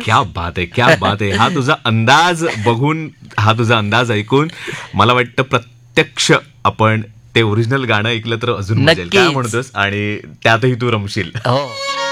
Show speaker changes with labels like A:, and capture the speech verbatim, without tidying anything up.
A: क्या बात आहे, क्या बात आहे. हा तुझा अंदाज बघून, हा तुझा अंदाज ऐकून मला वाटतं प्रत्यक्ष आपण ते ओरिजिनल गाणं ऐकलं तर अजून मजा येईल. काय
B: नक्कीच.
A: म्हणतोस, आणि त्यातही तू रमशील.
B: हो.